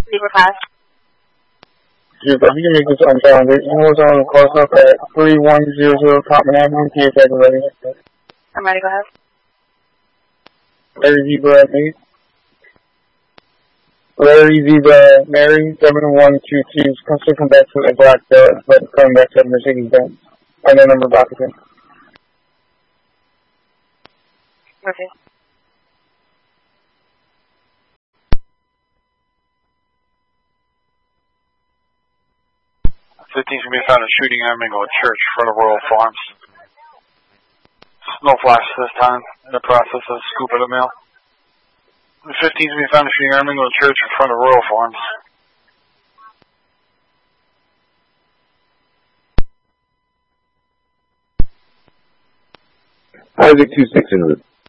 Leave a pass. Dude, if you can make this unfound, it was on the close up at 3100 Common Avenue, PSX ready. I'm ready, go ahead. Larry Zebra at 8. Larry Zebra Mary 7122. Still come back to the black but coming back to the Mercedes Benz. And the number of occupants. Okay. Fifteen's gonna be found a shooting at Mingle Church in front of Royal Farms. No flash this time. In the process of scooping the mail. The 15's gonna be found a shooting at Mingle Church in front of Royal Farms. Isaac 26 en route.